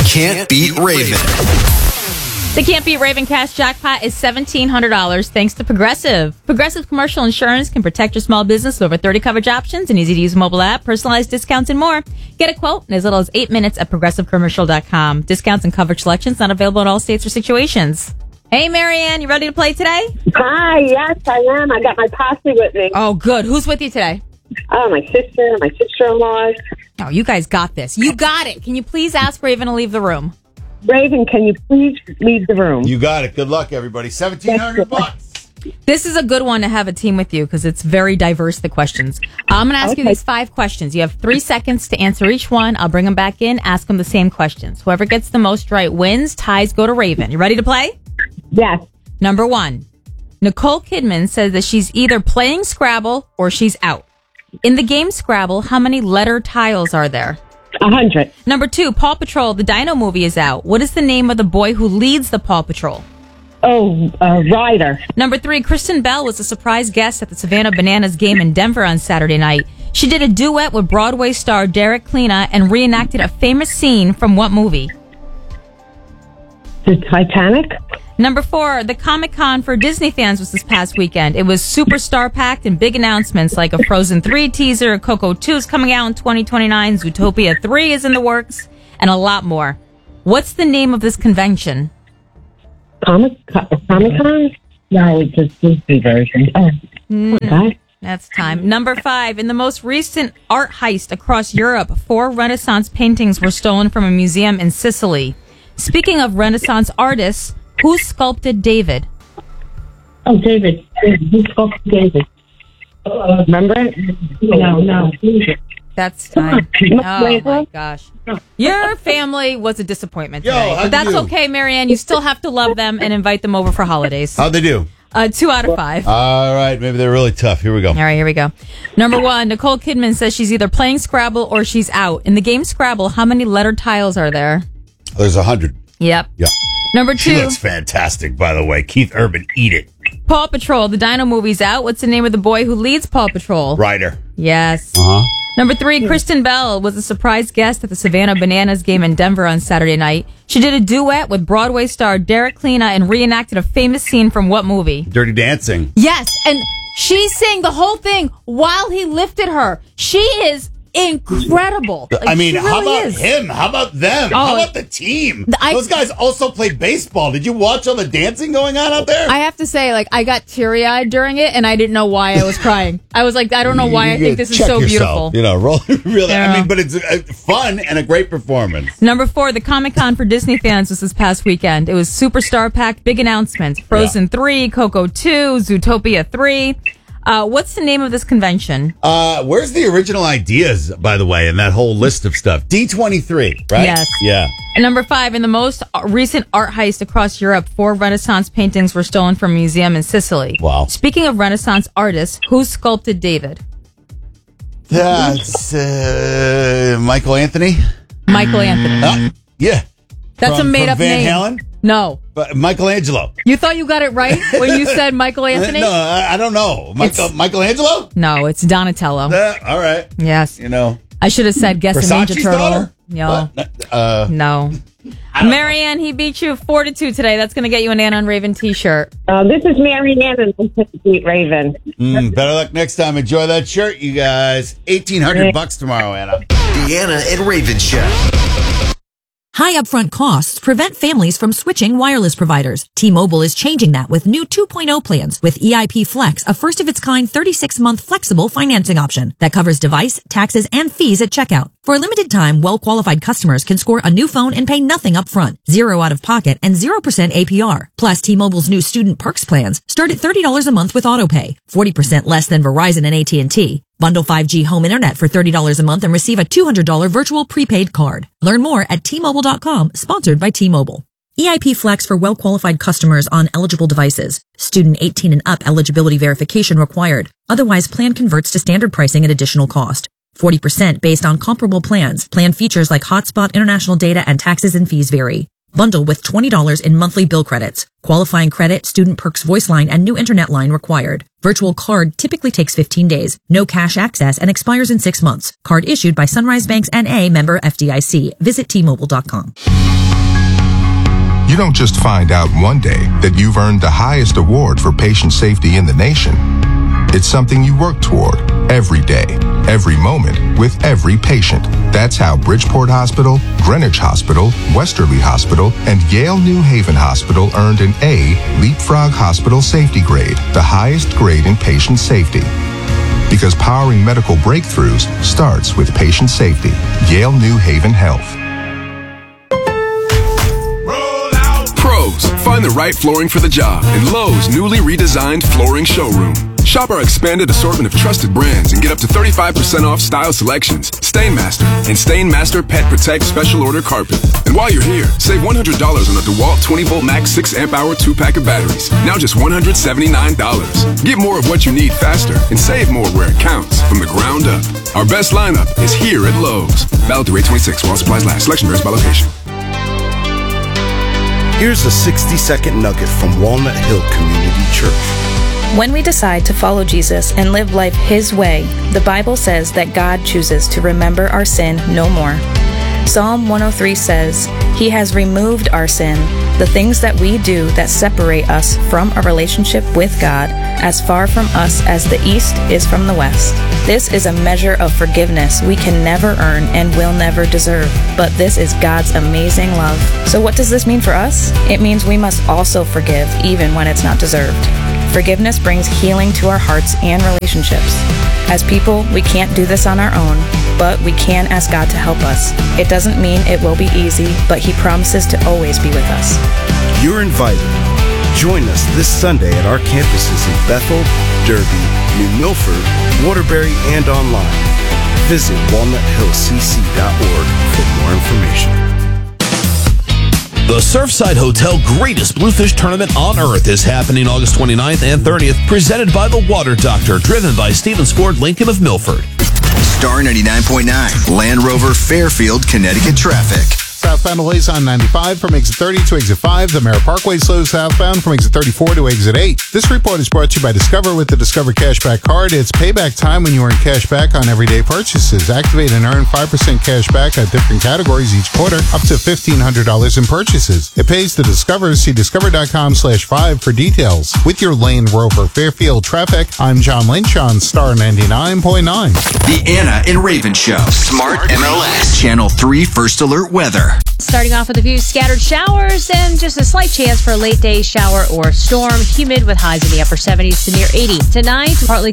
Can't Beat Raven. The Can't Beat Raven cash jackpot is $1,700 thanks to Progressive. Progressive Commercial Insurance can protect your small business with over 30 coverage options, an easy-to-use mobile app, personalized discounts, and more. Get a quote in as little as 8 minutes at progressivecommercial.com. Discounts and coverage selections not available in all states or situations. Hey, Marianne, you ready to play today? Hi, yes, I am. I got my posse with me. Oh, good. Who's with you today? Oh, my sister, my sister-in-law. Oh, you guys got this. You got it. Can you please ask Raven to leave the room? Raven, can you please leave the room? You got it. Good luck, everybody. $1,700. This is a good one to have a team with you because it's very diverse, the questions. I'm going to ask you these 5 questions. You have 3 seconds to answer each one. I'll bring them back in, ask them the same questions. Whoever gets the most right wins. Ties go to Raven. You ready to play? Yes. Number 1. Nicole Kidman says that she's either playing Scrabble or she's out. In the game Scrabble, how many letter tiles are there? 100. Number 2, Paw Patrol, the Dino movie is out. What is the name of the boy who leads the Paw Patrol? Oh, Ryder. Number 3, Kristen Bell was a surprise guest at the Savannah Bananas game in Denver on Saturday night. She did a duet with Broadway star Derek Klena and reenacted a famous scene from what movie? The Titanic. Number 4, the Comic-Con for Disney fans was this past weekend. It was super star-packed and big announcements like a Frozen 3 teaser, Coco 2 is coming out in 2029, Zootopia 3 is in the works, and a lot more. What's the name of this convention? Comic-Con? No, it's a Disney version. Oh, okay. That's time. Number 5, in the most recent art heist across Europe, 4 Renaissance paintings were stolen from a museum in Sicily. Speaking of Renaissance artists, who sculpted David? Oh, David. Who sculpted David? Remember it? No. That's time. Oh, my gosh. Your family was a disappointment today. But that's okay, Marianne. You still have to love them and invite them over for holidays. How'd they do? 2 out of 5. All right. Maybe they're really tough. Here we go. All right, here we go. Number 1, Nicole Kidman says she's either playing Scrabble or she's out. In the game Scrabble, how many letter tiles are there? There's 100. Yep. Yeah. Number 2. She looks fantastic, by the way. Keith Urban, eat it. Paw Patrol, the Dino movie's out. What's the name of the boy who leads Paw Patrol? Ryder. Yes. Uh-huh. Number 3, Kristen Bell was a surprise guest at the Savannah Bananas game in Denver on Saturday night. She did a duet with Broadway star Derek Klena and reenacted a famous scene from what movie? Dirty Dancing. Yes, and she sang the whole thing while he lifted her. She is incredible. I mean, she really how about is. him? How about them? How about the team? Those guys also played baseball. Did you watch all the dancing going on out there? I have to say, I got teary-eyed during it, and I didn't know why I was crying. I was like, I don't know why I think this is so beautiful. Really. Yeah. I mean, but it's fun and a great performance. Number 4, the Comic-Con for Disney fans was this past weekend. It was super star-packed, big announcements. Frozen 3, Coco 2, Zootopia 3. What's the name of this convention? Where's the original ideas, by the way, in that whole list of stuff? D23, right? Yes. Yeah. And number 5, in the most recent art heist across Europe, 4 Renaissance paintings were stolen from a museum in Sicily. Wow. Speaking of Renaissance artists, who sculpted David? That's Michael Anthony. Michael Anthony. Yeah. That's a made-up Van name. Halen? No. But Michelangelo. You thought you got it right when you said Michael Anthony? No, I don't know. Michelangelo? No, it's Donatello. All right. Yes. I should have said guess a Ninja Versace's Turtle. daughter? No. No. Marianne, he beat you 4-2 today. That's going to get you an Anna and Raven t-shirt. This is Marianne and Beat Raven. Better luck next time. Enjoy that shirt, you guys. $1,800 tomorrow, Anna. Deanna and Raven Show. High upfront costs prevent families from switching wireless providers. T-Mobile is changing that with new 2.0 plans with EIP Flex, a first-of-its-kind 36-month flexible financing option that covers device, taxes, and fees at checkout. For a limited time, well-qualified customers can score a new phone and pay nothing up front, 0 out of pocket, and 0% APR. Plus, T-Mobile's new Student Perks plans start at $30 a month with AutoPay, 40% less than Verizon and AT&T. Bundle 5G home internet for $30 a month and receive a $200 virtual prepaid card. Learn more at T-Mobile.com, sponsored by T-Mobile. EIP Flex for well-qualified customers on eligible devices. Student 18 and up eligibility verification required. Otherwise, plan converts to standard pricing at additional cost. 40% based on comparable plans. Plan features like hotspot, international data, and taxes and fees vary. Bundle with $20 in monthly bill credits. Qualifying credit, Student Perks voice line, and new internet line required. Virtual card typically takes 15 days. No cash access and expires in 6 months. Card issued by Sunrise Banks N.A. member FDIC. Visit T-Mobile.com. You don't just find out one day that you've earned the highest award for patient safety in the nation. It's something you work toward every day, every moment, with every patient. That's how Bridgeport Hospital, Greenwich Hospital, Westerly Hospital, and Yale New Haven Hospital earned an A Leapfrog Hospital Safety Grade, the highest grade in patient safety. Because powering medical breakthroughs starts with patient safety. Yale New Haven Health. Pros, find the right flooring for the job in Lowe's newly redesigned flooring showroom. Shop our expanded assortment of trusted brands and get up to 35% off style selections, Stainmaster, and Stainmaster Pet Protect Special Order Carpet. And while you're here, save $100 on a DeWalt 20-volt max 6-amp-hour 2-pack of batteries. Now just $179. Get more of what you need faster and save more where it counts from the ground up. Our best lineup is here at Lowe's. Valid through 8/26 while supplies last. Selection varies by location. Here's a 60-second nugget from Walnut Hill Community Church. When we decide to follow Jesus and live life His way, the Bible says that God chooses to remember our sin no more. Psalm 103 says, He has removed our sin, the things that we do that separate us from a relationship with God, as far from us as the east is from the west. This is a measure of forgiveness we can never earn and will never deserve, but this is God's amazing love. So what does this mean for us? It means we must also forgive even when it's not deserved. Forgiveness brings healing to our hearts and relationships. As people, we can't do this on our own, but we can ask God to help us. It doesn't mean it will be easy, but He promises to always be with us. You're invited. Join us this Sunday at our campuses in Bethel, Derby, New Milford, Waterbury, and online. Visit walnuthillcc.org for more information. The Surfside Hotel Greatest Bluefish Tournament on Earth is happening August 29th and 30th, presented by The Water Doctor, driven by Stevens Ford Lincoln of Milford. Star 99.9, Land Rover, Fairfield, Connecticut traffic. Southbound delays on 95 from exit 30 to exit 5. The Merritt Parkway slows southbound from exit 34 to exit 8. This report is brought to you by Discover with the Discover Cashback Card. It's payback time when you earn cash back on everyday purchases. Activate and earn 5% cash back at different categories each quarter, up to $1,500 in purchases. It pays to Discover. See discover.com/5 for details. With your Land Rover Fairfield traffic, I'm John Lynch on Star 99.9. The Anna and Raven Show. Smart MLS. Channel 3 First Alert Weather. Starting off with a few scattered showers and just a slight chance for a late day shower or storm. Humid with highs in the upper 70s to near 80. Tonight, partly